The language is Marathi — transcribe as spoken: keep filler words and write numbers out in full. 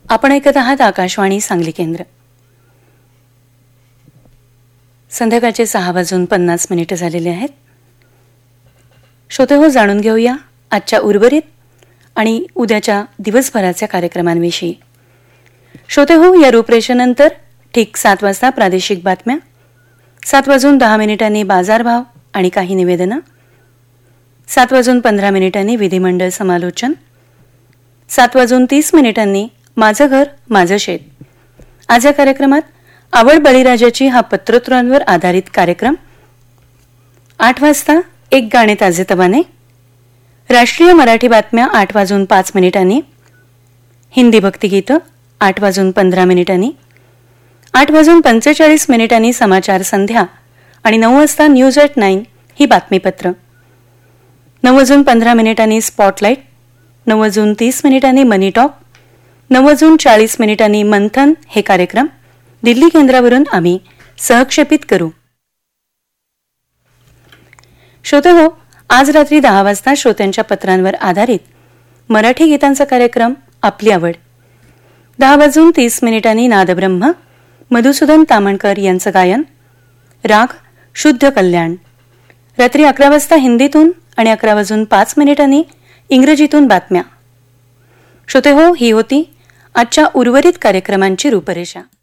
आपण ऐकत आहात आकाशवाणी सांगली केंद्र. संध्याकाळचे सहा वाजून पन्नास मिनिटं झालेले आहेत. श्रोते हो, जाणून घेऊया आजच्या उर्वरित आणि उद्याच्या दिवसभराच्या कार्यक्रमांविषयी. श्रोते हो, या रूपरेषेनंतर ठीक सात वाजता प्रादेशिक बातम्या, सात वाजून दहा मिनिटांनी बाजारभाव आणि काही निवेदनं, सात वाजून पंधरा मिनिटांनी विधिमंडळ समालोचन, सात वाजून तीस मिनिटांनी माझं घर माझं शेत. आज या कार्यक्रमात आवड बळीराजाची हा पत्रोत्तरांवर आधारित कार्यक्रम. आठ वाजता एक गाणे ताजेतवाने, राष्ट्रीय मराठी बातम्या आठ वाजून पाच मिनिटांनी, हिंदी भक्तिगीतं आठ वाजून पंधरा मिनिटांनी, आठ वाजून पंचेचाळीस मिनिटांनी समाचार संध्या आणि नऊ वाजता न्यूज एट नाईन ही बातमीपत्र. नऊ वाजून पंधरा मिनिटांनी स्पॉटलाईट, नऊ वाजून तीस मिनिटांनी मनी टॉक, नऊ वाजून चाळीस मिनिटांनी मंथन हे कार्यक्रम दिल्ली केंद्रावरून आम्ही सहक्षेपित करू. श्रोते हो, आज रात्री दहा वाजता श्रोत्यांच्या पत्रांवर आधारित मराठी गीतांचा कार्यक्रम आपली आवड. दहा वाजून तीस मिनिटांनी नादब्रह्म, मधुसूदन तामणकर यांचं गायन, राग शुद्ध कल्याण. रात्री अकरा वाजता हिंदीतून आणि अकरा वाजून पाच मिनिटांनी इंग्रजीतून बातम्या. श्रोते हो, ही होती आजच्या उर्वरित कार्यक्रमांची रूपरेषा.